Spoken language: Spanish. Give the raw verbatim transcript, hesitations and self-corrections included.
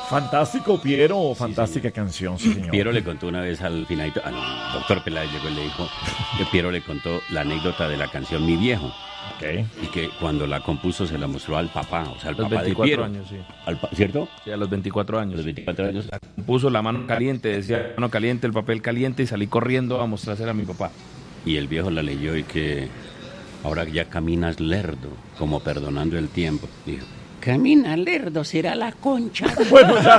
Fantástico, Piero, fantástica sí, canción, sí, señor. Piero le contó una vez al finalito, al doctor Peláez llegó y le dijo que Piero le contó la anécdota de la canción Mi Viejo. Okay. Y que cuando la compuso se la mostró al papá, o sea, al los papá veinticuatro de Piero. años, sí. Al, ¿Cierto? Sí, a los veinticuatro años. A los veinticuatro años. La compuso la mano caliente, decía mano caliente, el papel caliente, y salí corriendo a mostrársela a mi papá. Y el viejo la leyó y que ahora ya caminas lerdo, como perdonando el tiempo. Dijo, camina lerdo, será la concha. Bueno, ya.